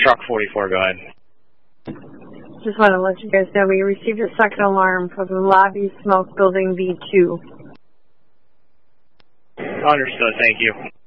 Truck 44, go ahead. Just want to let you guys know we received a second alarm from the lobby smoke building B2. Understood, thank you.